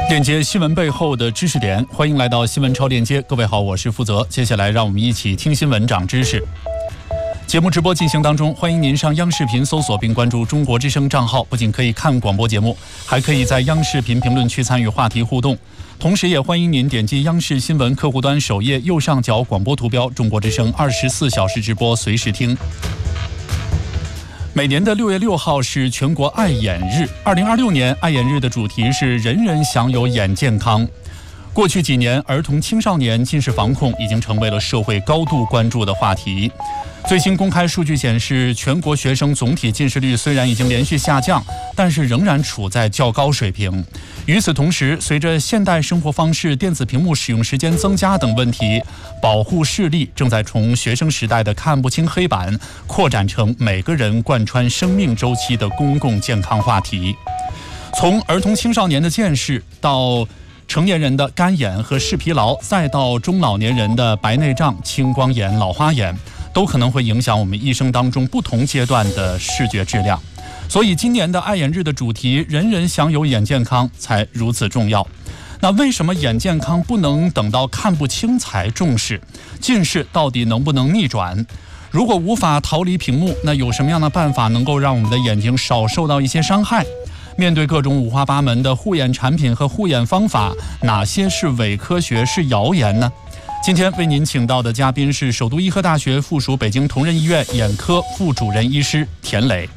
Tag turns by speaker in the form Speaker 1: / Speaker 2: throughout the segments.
Speaker 1: 链接新闻背后的知识点，欢迎来到新闻超链接。各位好，我是负责。接下来让我们一起听新闻长知识。节目直播进行当中，欢迎您上央视频搜索并关注中国之声账号，不仅可以看广播节目，还可以在央视频评论区参与话题互动。同时也欢迎您点击央视新闻客户端首页右上角广播图标，中国之声24小时直播，随时听。每年的6月6号是全国爱眼日。2026年爱眼日的主题是人人享有眼健康。过去几年，儿童青少年近视防控已经成为了社会高度关注的话题。最新公开数据显示，全国学生总体近视率虽然已经连续下降，但是仍然处在较高水平。与此同时，随着现代生活方式、电子屏幕使用时间增加等问题，保护视力正在从学生时代的看不清黑板扩展成每个人贯穿生命周期的公共健康话题。从儿童青少年的近视到成年人的干眼和视疲劳，再到中老年人的白内障、青光眼、老花眼，都可能会影响我们一生当中不同阶段的视觉质量。所以今年的爱眼日的主题“人人享有眼健康”才如此重要。那为什么眼健康不能等到看不清才重视？近视到底能不能逆转？如果无法逃离屏幕，那有什么样的办法能够让我们的眼睛少受到一些伤害？面对各种五花八门的护眼产品和护眼方法，哪些是伪科学，是谣言呢？今天为您请到的嘉宾是首都医科大学附属北京同仁医院眼科副主任医师田磊。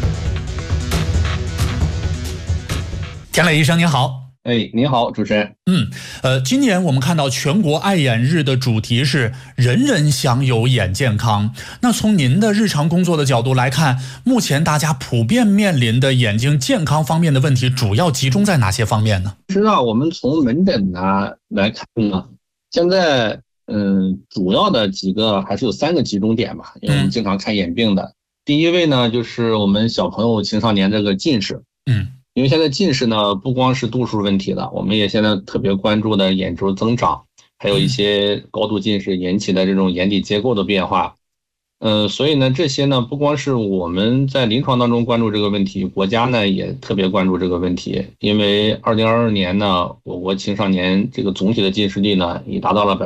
Speaker 1: 田磊医生您好。
Speaker 2: 您好，主持人。
Speaker 1: 今年我们看到全国爱眼日的主题是人人享有眼健康。那从您的日常工作的角度来看，目前大家普遍面临的眼睛健康方面的问题，主要集中在哪些方面呢？
Speaker 2: 实际上，我们从门诊来看呢，现在主要的几个还是有3个集中点吧，因为我们经常看眼病的。第一位呢，就是我们小朋友、青少年这个近视。因为现在近视呢，不光是度数问题了，我们也现在特别关注的眼周增长，还有一些高度近视引起的这种眼底结构的变化。所以呢，这些呢，不光是我们在临床当中关注这个问题，国家呢也特别关注这个问题。因为2022年呢，我国青少年这个总体的近视率呢，已达到了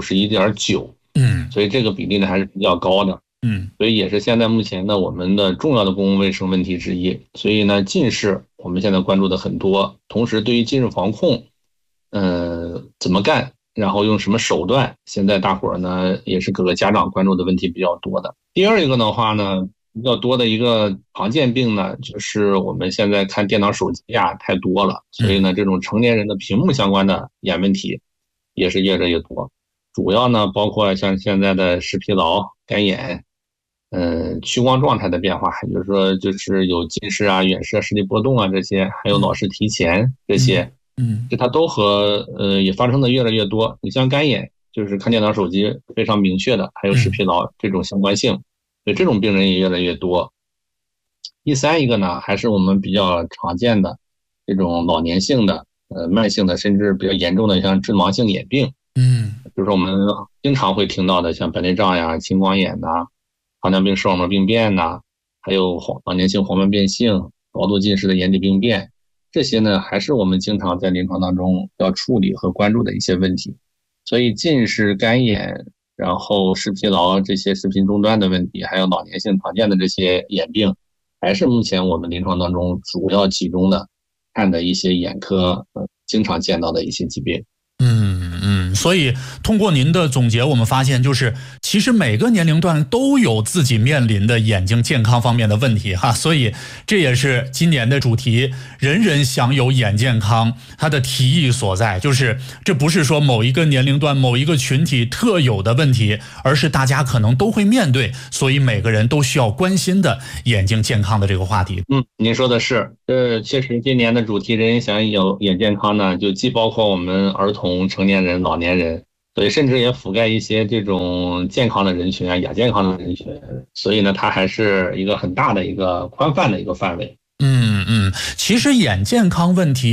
Speaker 2: 51.9%。所以这个比例呢还是比较高的。所以也是现在目前呢我们的重要的公共卫生问题之一。所以呢，近视我们现在关注的很多，同时对于近视防控，怎么干，然后用什么手段，现在大伙儿呢也是各个家长关注的问题比较多的。第二一个的话呢，比较多的一个常见病呢，就是我们现在看电脑手机太多了，所以呢这种成年人的屏幕相关的眼问题也是越来越多。主要呢包括像现在的视疲劳、干眼。屈光状态的变化，也就是说就是有近视远视视力波动这些，还有脑视提前这些，这它都和也发生的越来越多。你像干眼，就是看电脑手机非常明确的，还有视疲劳这种相关性，所以这种病人也越来越多。第三一个呢，还是我们比较常见的这种老年性的慢性的甚至比较严重的像致盲性眼病，就是我们经常会听到的像白内障青光眼糖尿病视网膜病变还有老年性黄斑变性、高度近视的眼底病变，这些呢还是我们经常在临床当中要处理和关注的一些问题。所以近视、干眼，然后视疲劳这些视频终端的问题，还有老年性常见的这些眼病，还是目前我们临床当中主要集中的看的一些眼科经常见到的一些疾病。
Speaker 1: 所以通过您的总结，我们发现就是其实每个年龄段都有自己面临的眼睛健康方面的问题所以这也是今年的主题人人享有眼健康它的提议所在，就是这不是说某一个年龄段某一个群体特有的问题，而是大家可能都会面对，所以每个人都需要关心的眼睛健康的这个话题。
Speaker 2: 您说的是，确实今年的主题人人享有眼健康呢，就既包括我们儿童、成年人、老年人，所以甚至也覆盖一些这种健康的人群亚健康的人群，所以呢它还是一个很大的一个宽泛的一个范围。
Speaker 1: 其实眼健康问题特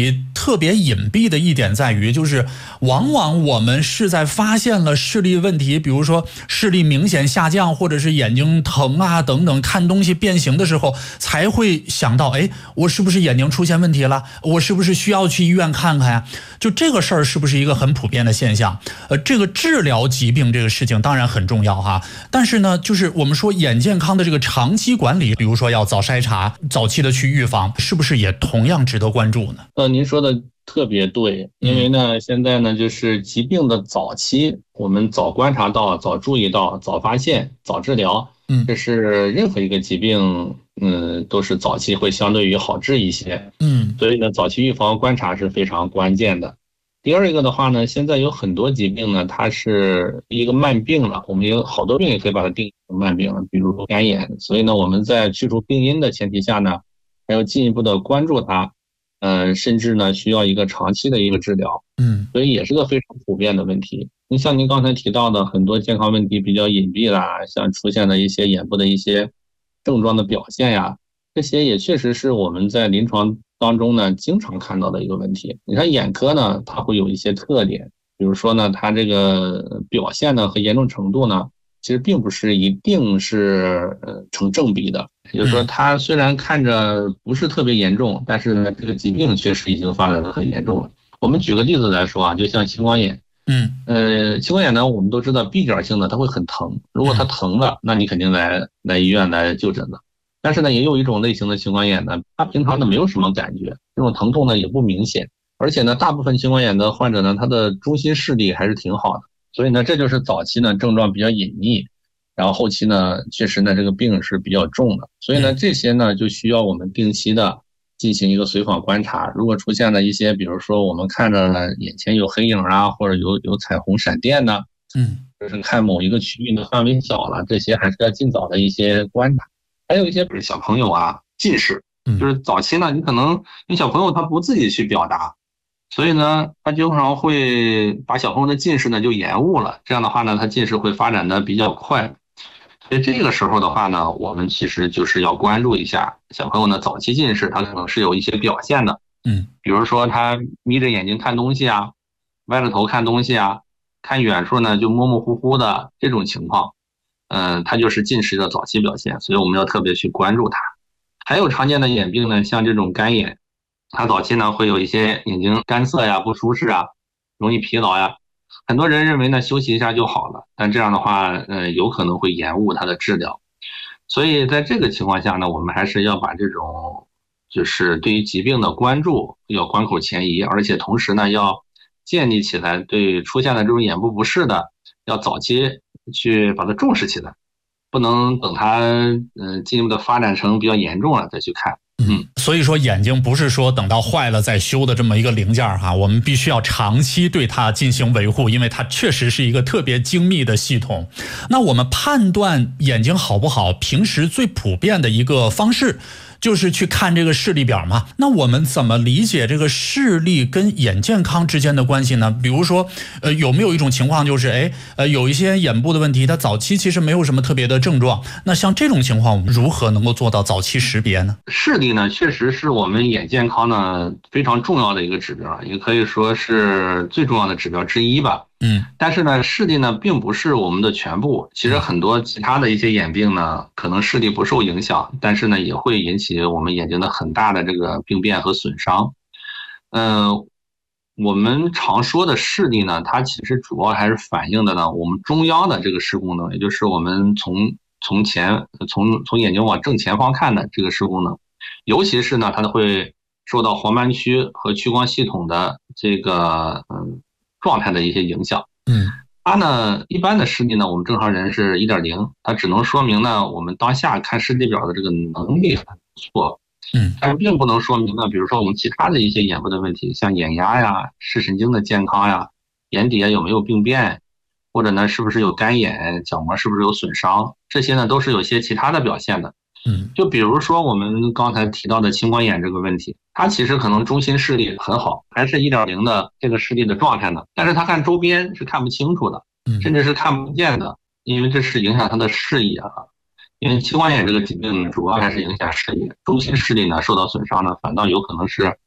Speaker 1: 特别隐蔽的一点在于，就是往往我们是在发现了视力问题，比如说视力明显下降，或者是眼睛疼啊等等，看东西变形的时候，才会想到，哎，我是不是眼睛出现问题了？我是不是需要去医院看看呀？就这个事儿是不是一个很普遍的现象？这个治疗疾病这个事情当然很重要哈，但是呢，就是我们说眼健康的这个长期管理，比如说要早筛查、早期的去预防，是不是也同样值得关注呢？
Speaker 2: 您说的特别对，因为呢，现在呢，就是疾病的早期，我们早观察到、早注意到、早发现、早治疗，这是任何一个疾病，都是早期会相对于好治一些，所以呢，早期预防观察是非常关键的。第二一个的话呢，现在有很多疾病呢，它是一个慢病了，我们有好多病也可以把它定义成慢病了，比如说肝炎，所以呢，我们在去除病因的前提下呢，还要进一步的关注它。甚至呢需要一个长期的一个治疗，所以也是个非常普遍的问题。你像您刚才提到的很多健康问题比较隐蔽啦，像出现的一些眼部的一些症状的表现呀，这些也确实是我们在临床当中呢经常看到的一个问题。你看眼科呢，它会有一些特点，比如说呢，它这个表现呢和严重程度呢，其实并不是一定是成正比的。也就是说，它虽然看着不是特别严重，但是呢，这个疾病确实已经发展得很严重了。我们举个例子来说啊，就像青光眼，青光眼呢，我们都知道闭角性的它会很疼，如果它疼了，那你肯定来医院来就诊的。但是呢，也有一种类型的青光眼呢，它平常呢没有什么感觉，这种疼痛呢也不明显，而且呢，大部分青光眼的患者呢，他的中心视力还是挺好的，所以呢，这就是早期呢症状比较隐匿。然后后期呢，确实呢这个病是比较重的，所以呢这些呢就需要我们定期的进行一个随访观察。如果出现了一些，比如说我们看着眼前有黑影啊，或者有彩虹闪电呢，就是看某一个区域的范围小了，这些还是要尽早的一些观察。还有一些小朋友啊，近视，就是早期呢，你可能因为小朋友他不自己去表达，所以呢，他经常会把小朋友的近视呢就延误了，这样的话呢，他近视会发展的比较快。所以这个时候的话呢，我们其实就是要关注一下小朋友呢早期近视，他可能是有一些表现的，比如说他眯着眼睛看东西啊，歪着头看东西啊，看远处呢就模模糊糊的这种情况，它就是近视的早期表现，所以我们要特别去关注它。还有常见的眼病呢，像这种干眼，它早期呢会有一些眼睛干涩呀、不舒适啊、容易疲劳呀。很多人认为呢休息一下就好了，但这样的话，有可能会延误它的治疗。所以在这个情况下呢，我们还是要把这种就是对于疾病的关注要关口前移，而且同时呢要建立起来对出现了这种眼部不适的，要早期去把它重视起来，不能等它进一步的发展成比较严重了再去看。
Speaker 1: 所以说眼睛不是说等到坏了再修的这么一个零件哈，我们必须要长期对它进行维护，因为它确实是一个特别精密的系统。那我们判断眼睛好不好，平时最普遍的一个方式就是去看这个视力表嘛。那我们怎么理解这个视力跟眼健康之间的关系呢？比如说，有没有一种情况就是，有一些眼部的问题，它早期其实没有什么特别的症状，那像这种情况，我们如何能够做到早期识别呢？
Speaker 2: 视力呢，确实是我们眼健康呢非常重要的一个指标，也可以说是最重要的指标之一吧。但是呢，视力呢并不是我们的全部。其实很多其他的一些眼病呢，可能视力不受影响，但是呢也会引起我们眼睛的很大的这个病变和损伤。我们常说的视力呢，它其实主要还是反映的呢我们中央的这个视功能，也就是我们从眼睛往正前方看的这个视功能，尤其是呢它会受到黄斑区和屈光系统的这个状态的一些影响。它呢一般的视力呢，我们正常人是 1.0， 它只能说明呢我们当下看视力表的这个能力很不错。但是并不能说明呢，比如说我们其他的一些眼部的问题，像眼压呀、视神经的健康呀、眼底下有没有病变，或者呢是不是有干眼、角膜是不是有损伤，这些呢都是有些其他的表现的。就比如说我们刚才提到的青光眼这个问题，它其实可能中心视力很好，还是 1.0 的这个视力的状态呢，但是它看周边是看不清楚的，甚至是看不见的，因为这是影响它的视野啊。因为青光眼这个疾病主要还是影响视野，中心视力呢受到损伤呢，反倒有可能是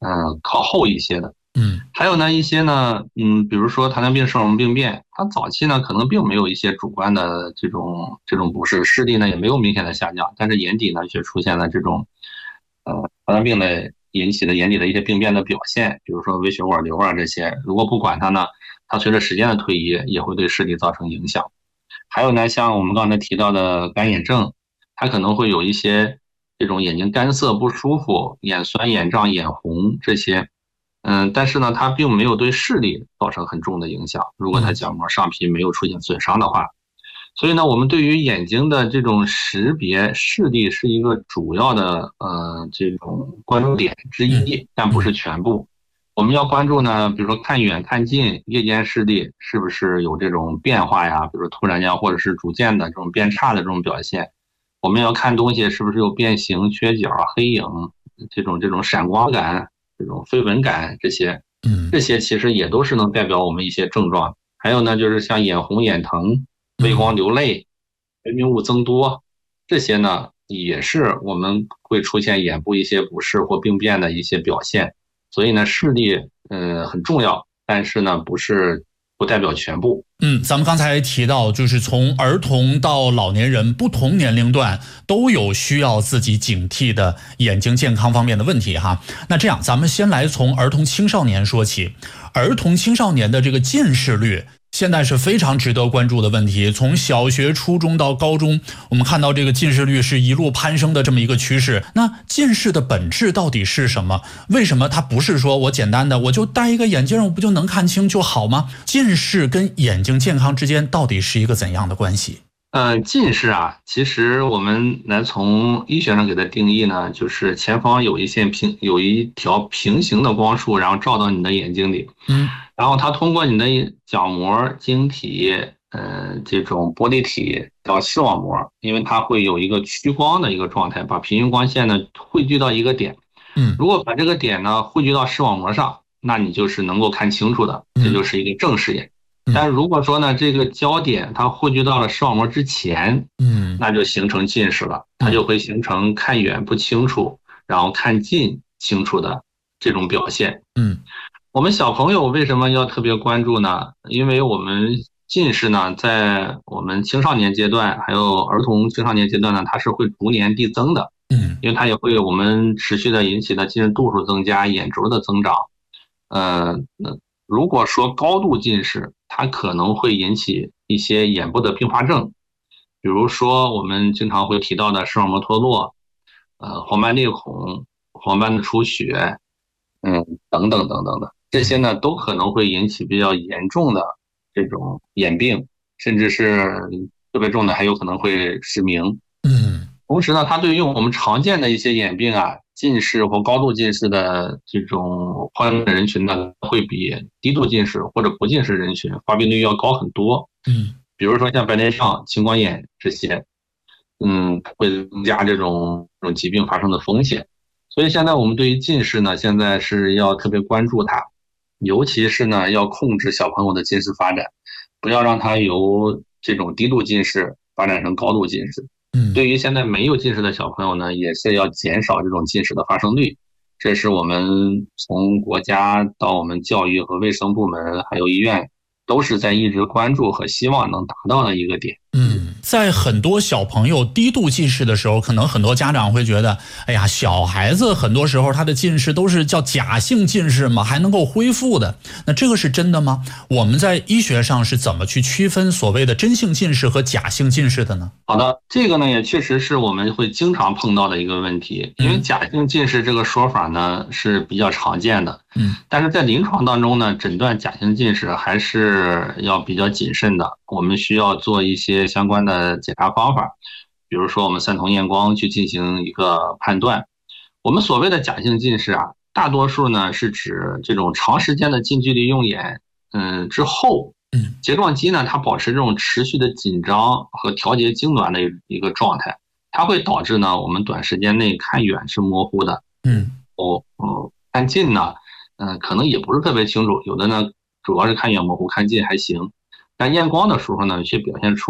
Speaker 2: 靠后一些的。还有呢一些呢，比如说糖尿病视网膜病变，它早期呢可能并没有一些主观的这种不适，视力呢也没有明显的下降，但是眼底呢却出现了这种糖尿病的引起的眼底的一些病变的表现，比如说微血管瘤啊这些，如果不管它呢，它随着时间的推移也会对视力造成影响。还有呢，像我们刚才提到的干眼症，它可能会有一些这种眼睛干涩不舒服、眼酸、眼胀、眼红这些。但是呢，它并没有对视力造成很重的影响。如果它角膜上皮没有出现损伤的话，所以呢，我们对于眼睛的这种识别视力是一个主要的这种关注点之一，但不是全部。我们要关注呢，比如说看远看近，夜间视力是不是有这种变化呀？比如说突然间或者是逐渐的这种变差的这种表现。我们要看东西是不是有变形、缺角、黑影这种闪光感。这种飞蚊感这些其实也都是能代表我们一些症状。还有呢，就是像眼红、眼疼、微光、流泪、分泌物增多，这些呢也是我们会出现眼部一些不适或病变的一些表现。所以呢，视力很重要，但是呢不代表全部。
Speaker 1: 咱们刚才提到，就是从儿童到老年人，不同年龄段都有需要自己警惕的眼睛健康方面的问题哈。那这样，咱们先来从儿童青少年说起。儿童青少年的这个近视率现在是非常值得关注的问题。从小学、初中到高中，我们看到这个近视率是一路攀升的这么一个趋势。那近视的本质到底是什么？为什么它不是说我简单的我就戴一个眼镜我不就能看清就好吗？近视跟眼睛健康之间到底是一个怎样的关系？
Speaker 2: 近视啊，其实我们来从医学上给它定义呢，就是前方有一条平行的光束，然后照到你的眼睛里，然后它通过你的角膜、晶体，这种玻璃体到视网膜，因为它会有一个屈光的一个状态，把平行光线呢汇聚到一个点，如果把这个点呢汇聚到视网膜上，那你就是能够看清楚的，这就是一个正视眼。但如果说呢，这个焦点它汇聚到了视网膜之前，那就形成近视了，它就会形成看远不清楚，然后看近清楚的这种表现。我们小朋友为什么要特别关注呢？因为我们近视呢，在我们青少年阶段，还有儿童青少年阶段呢，它是会逐年递增的。因为它也会我们持续的引起的近视度数增加，眼轴的增长。如果说高度近视，它可能会引起一些眼部的并发症，比如说我们经常会提到的视网膜脱落，黄斑裂孔、黄斑的出血，等等等等的，这些呢都可能会引起比较严重的这种眼病，甚至是特别重的还有可能会失明。同时呢，它对于我们常见的一些眼病啊，近视或高度近视的这种患人群呢，会比低度近视或者不近视人群发病率要高很多。比如说像白内障、青光眼这些，会增加这种疾病发生的风险。所以现在我们对于近视呢，现在是要特别关注它，尤其是呢要控制小朋友的近视发展，不要让它由这种低度近视发展成高度近视。对于现在没有近视的小朋友呢，也是要减少这种近视的发生率。这是我们从国家到我们教育和卫生部门还有医院都是在一直关注和希望能达到的一个点。
Speaker 1: 在很多小朋友低度近视的时候，可能很多家长会觉得，哎呀，小孩子很多时候他的近视都是叫假性近视嘛，还能够恢复的。那这个是真的吗？我们在医学上是怎么去区分所谓的真性近视和假性近视的呢？
Speaker 2: 好的，这个呢也确实是我们会经常碰到的一个问题，因为假性近视这个说法呢是比较常见的，但是在临床当中呢，诊断假性近视还是要比较谨慎的，我们需要做一些相关的检查方法，比如说我们3筒验光去进行一个判断。我们所谓的假性近视啊，大多数呢是指这种长时间的近距离用眼，之后，睫状肌呢它保持这种持续的紧张和调节痉挛的一个状态，它会导致呢我们短时间内看远是模糊的，看近呢，可能也不是特别清楚，有的呢主要是看远模糊，看近还行，但验光的时候呢却表现出